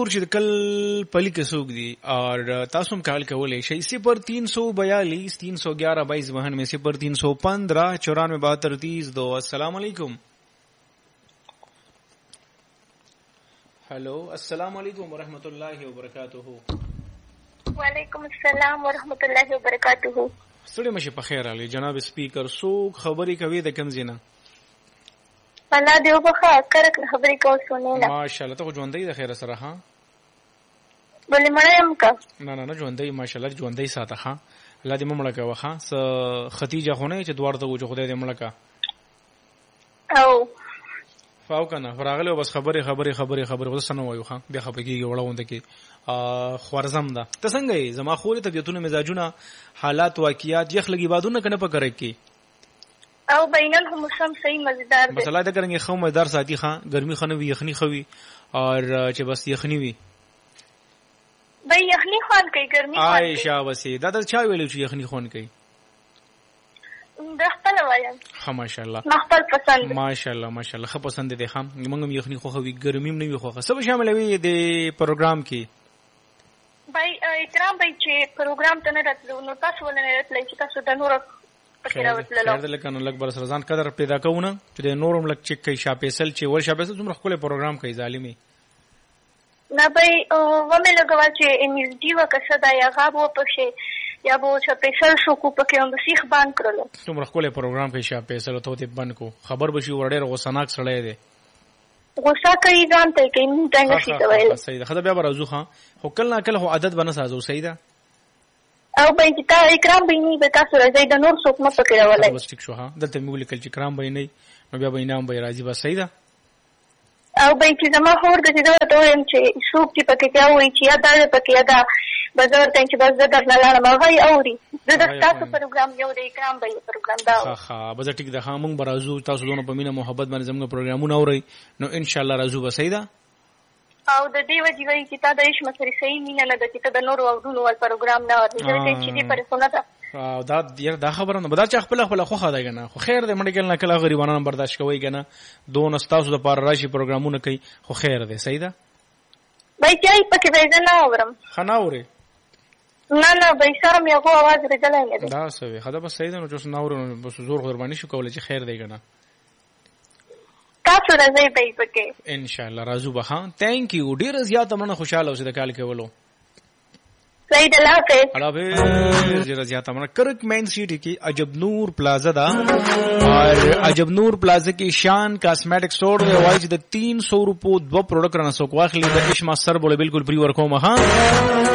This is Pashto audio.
ګور چې کل پلی کې سوق دي اور تاسو هم کال کولای شئ 0342 311 22 में 0315 94 32 2. السلام علیکم. हेलो अस्सलाम वालेकुम वरहमतुल्लाहि वबरकातुहू. वालेकुम अस्सलाम वरहमतुल्लाहि वबरकातुहू. ستړي مشه په خیر علي جناب سپیکر څوک خبري کوي د کوم زینا؟ الله دې وبخښه کرک خبري کو سنیلا. ماشاءالله ته ژوندۍ د خیر سره ها؟ بلې مړم کا؟ نه ژوندۍ ماشاءالله ژوندۍ ساته ها. الله دې ممړه کا وخه س ختیجه خونه چې دوار ته وځو خدای دې مړه کا. او فاو کنه فراغله بس خبري وسنه وایو ها بیا خپګي وړاوند کې خوارزم ده. ته څنګه یې زما خوري طبيعتونه مزاجونه حالات واقعیات یخ لګي بادونه کنه پکره کې او بینهم موسم صحیح مزیدار ده. مثلا دا کرنګي خو مزیدار ساتي ها ګرمي خنه وي یخني خوي اور چې بس یخني وي به یخني خوان کوي ګرمي خوان کوي. عائشہ وسی دا چا ویلو چې یخني خوان کوي؟ د خپل وایم. ها ماشاءالله خپل پسند. ماشاءالله خو پسند دي خام موږ هم یخني خو خوي ګرمي نه وي خو سب شامل وي د پروګرام کې. بای احترام به چې پروګرام ته نه راتلو نو تاسو ولنه راتلای چې تاسو د نور پکې راوتللو. خیر دې لکه لګ بر سرزان قدر پیدا کوونه چې د نورم لک چک کوي شاپېسل چې ور شاپېسل څومره خپل پروګرام کوي ظالمي. نه بای ومه لګوا چې انیزډي وکړه دا یا غاب و پښې یا به شاپېسل شو کو پکې هم سیخ باندې کړلو. څومره خپل پروګرام کوي شاپېسل ته ته بند کو خبر بشي ورډه غوسناک سړی دی. غوسه کوي ځان ته کوي موږ څنګه شي کولای. صحیح ده. خدای بیا برازو ها خو کله کله هو عادت بنه سازو. صحیح ده. او به چې تا اکرام به نه به تاسو راځي د نور څوک مت پکې راولای. بس ټیک شو ها دلته موږ لیکل چې کرام به نه نو بیا به انعام به راځي. بس صحیح ده. او به چې زما خور د دې ته وایم چې څوک چې پکې کوي چې یا دا پکې دا بازار ته چې بس در نه لاله ما غي اوري د تاسو پروګرام یو د اکرام به پروګرام دا ها بس ټیک ده. ها موږ برازو تاسو دونه په مینه محبت باندې زموږ پروګرامونه اوري نو ان شاء الله راځو. بس صحیح ده. او د دې وجې وایي چې تا د هیڅ مسرې صحیح مینه نه ده چې ته د نورو اورونو ول پروګرام نه اورې ځکه چې دې پرېښونه ده. او دا خبره نه بدل چې خپل خو خدای کنه خو خیر دې مړ کله نه کله غریبانو برداشت کوي کنه دون استاسو د پار راشي پروګرامونه کوي خو خیر دې. صحیح ده. بای چې پکې به نه اورم خنا اوري نه به شرم یو आवाज راځلای نه دا سوي خدا بس صحیح ده نو چې نه اورو بس زور قرباني شو کولای چې خیر دی کنه. تاسو راځي به پکې ان شاء الله راځو به. ها ثانک یو ډیر زیات مننه خوشاله اوسه د کال کې ولو. صحیح ده. الله به ډیر زیات مننه. کرک مین سیټي کې عجب نور پلازا دا اور عجب نور پلازا کې شان کاسمیټک سٹور دی وای چې د 300 روپو 2 پروډکټ رانه سو واخلي د اشما سر بوله بالکل فری ورکوم. ها